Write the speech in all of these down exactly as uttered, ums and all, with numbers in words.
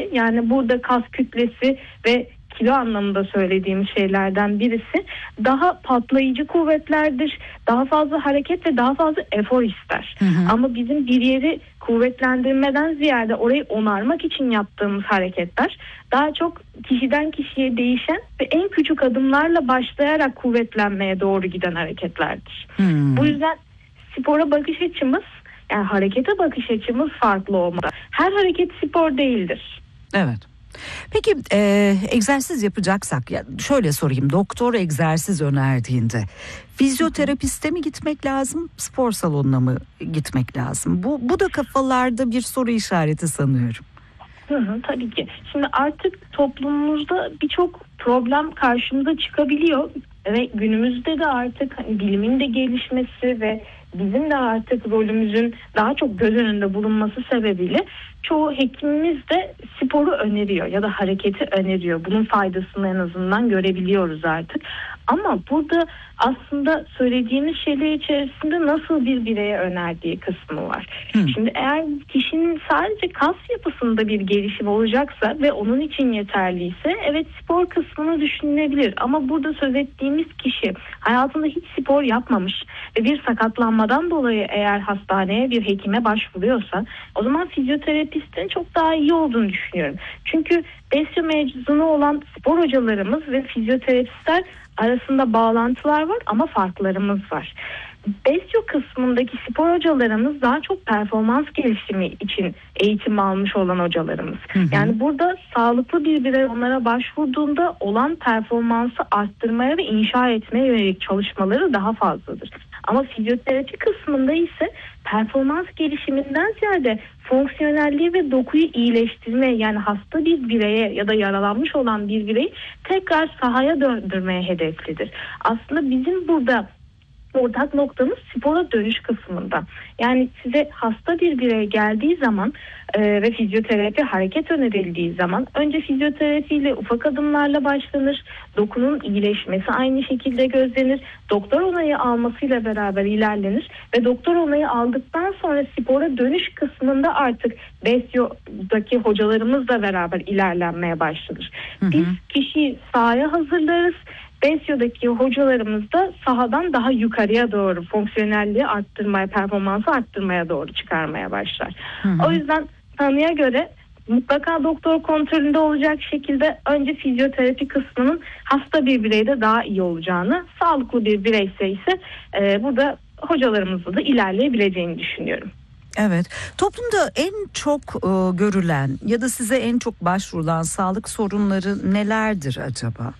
birisi. Yani burada kas kütlesi ve kilo anlamında söylediğim şeylerden birisi daha patlayıcı kuvvetlerdir. Daha fazla hareket ve daha fazla efor ister. Hı hı. Ama bizim bir yeri kuvvetlendirmeden ziyade orayı onarmak için yaptığımız hareketler daha çok kişiden kişiye değişen ve en küçük adımlarla başlayarak kuvvetlenmeye doğru giden hareketlerdir. Hı. Bu yüzden spora bakış açımız, yani harekete bakış açımız farklı olmalı. Her hareket spor değildir. Evet. Peki e, egzersiz yapacaksak, ya şöyle sorayım, doktor egzersiz önerdiğinde fizyoterapiste mi gitmek lazım, spor salonuna mı gitmek lazım? Bu bu da kafalarda bir soru işareti sanıyorum. Hı hı, tabii ki. Şimdi artık toplumumuzda birçok problem karşımıza çıkabiliyor ve günümüzde de artık hani bilimin de gelişmesi ve bizim de artık rolümüzün daha çok göz önünde bulunması sebebiyle çoğu hekimimiz de sporu öneriyor ya da hareketi öneriyor. Bunun faydasını en azından görebiliyoruz artık. Ama burada aslında söylediğimiz şeyler içerisinde nasıl bir bireye önerdiği kısmı var. Hı. Şimdi eğer kişinin sadece kas yapısında bir gelişim olacaksa ve onun için yeterliyse evet spor kısmını düşünülebilir. Ama burada söz ettiğimiz kişi hayatında hiç spor yapmamış ve bir sakatlanmadan dolayı eğer hastaneye bir hekime başvuruyorsa o zaman fizyoterapistin çok daha iyi olduğunu düşünüyorum. Çünkü BESYO mezunu olan spor hocalarımız ve fizyoterapistler arasında bağlantılar var ama farklarımız var. BESYO kısmındaki spor hocalarımız daha çok performans gelişimi için eğitim almış olan hocalarımız. Hı hı. Yani burada sağlıklı bir birey onlara başvurduğunda olan performansı arttırmaya ve inşa etmeye yönelik çalışmaları daha fazladır. Ama fizyoterapi kısmında ise performans gelişiminden ziyade fonksiyonelliği ve dokuyu iyileştirme, yani hasta bir bireye ya da yaralanmış olan bir bireyi tekrar sahaya döndürmeye hedeflidir. Aslında bizim burada ortak noktamız spora dönüş kısmında. Yani size hasta bir birey geldiği zaman e, ve fizyoterapi hareket önerildiği zaman önce fizyoterapiyle ufak adımlarla başlanır. Dokunun iyileşmesi aynı şekilde gözlenir. Doktor onayı almasıyla beraber ilerlenir ve doktor onayı aldıktan sonra spora dönüş kısmında artık BESYO'daki hocalarımızla beraber ilerlenmeye başlanır. Hı hı. Biz kişiyi sahaya hazırlarız. BESYO'daki hocalarımız da sahadan daha yukarıya doğru fonksiyonelliği arttırmaya, performansı arttırmaya doğru çıkarmaya başlar. Hı hı. O yüzden tanıya göre mutlaka doktor kontrolünde olacak şekilde önce fizyoterapi kısmının hasta bir bireyde daha iyi olacağını, sağlıklı bir bireyse ise e, burada hocalarımızla da ilerleyebileceğini düşünüyorum. Evet, toplumda en çok e, görülen ya da size en çok başvurulan sağlık sorunları nelerdir acaba?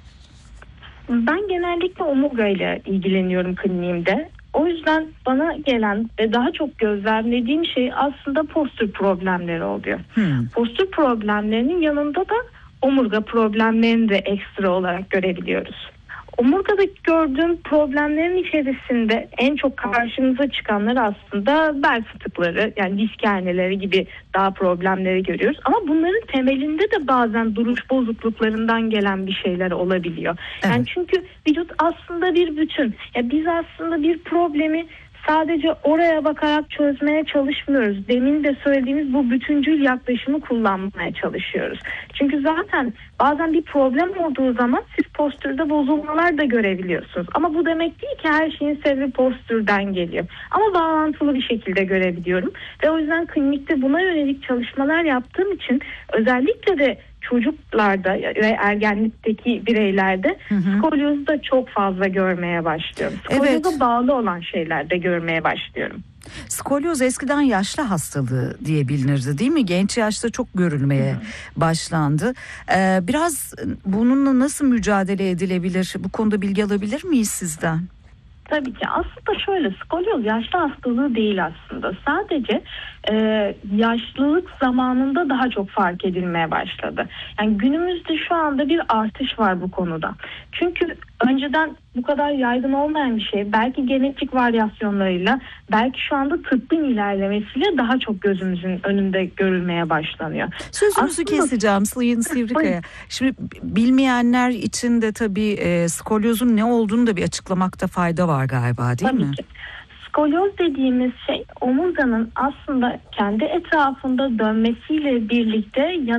Ben genellikle omurga ile ilgileniyorum kliniğimde. O yüzden bana gelen ve daha çok gözlemlediğim şey aslında postür problemleri oluyor. Hmm. Postür problemlerinin yanında da omurga problemlerini de ekstra olarak görebiliyoruz. Omurgadaki gördüğüm problemlerin içerisinde en çok karşımıza çıkanlar aslında bel fıtıkları, yani disk herniaları gibi daha problemleri görüyoruz. Ama bunların temelinde de bazen duruş bozukluklarından gelen bir şeyler olabiliyor. Evet. Yani çünkü vücut aslında bir bütün. Ya biz aslında bir problemi sadece oraya bakarak çözmeye çalışmıyoruz. Demin de söylediğimiz bu bütüncül yaklaşımı kullanmaya çalışıyoruz. Çünkü zaten bazen bir problem olduğu zaman siz postürde bozulmalar da görebiliyorsunuz. Ama bu demek değil ki her şeyin sebebi postürden geliyor. Ama bağlantılı bir şekilde görebiliyorum. Ve o yüzden klinikte buna yönelik çalışmalar yaptığım için özellikle de çocuklarda ve ergenlikteki bireylerde hı hı. skolyozu da çok fazla görmeye başlıyorum. Skolyoza evet. bağlı olan şeyler de görmeye başlıyorum. Skolyoz eskiden yaşlı hastalığı diye bilinirdi, değil mi? Genç yaşta çok görülmeye hı. başlandı. Ee, biraz bununla nasıl mücadele edilebilir? Bu konuda bilgi alabilir miyiz sizden? Tabii ki. Aslında şöyle, skolyoz yaşlı hastalığı değil aslında. Sadece e, yaşlılık zamanında daha çok fark edilmeye başladı. Yani günümüzde şu anda bir artış var bu konuda. Çünkü önceden bu kadar yaygın olmayan bir şey, belki genetik varyasyonlarıyla, belki şu anda tıbbın ilerlemesiyle daha çok gözümüzün önünde görülmeye başlanıyor. Sözünüzü aslında keseceğim Sayın Sivrikaya. Şimdi bilmeyenler için de tabii e, skolyozun ne olduğunu da bir açıklamakta fayda var galiba, değil tabii mi? Ki. Skolyoz dediğimiz şey omurganın aslında kendi etrafında dönmesiyle birlikte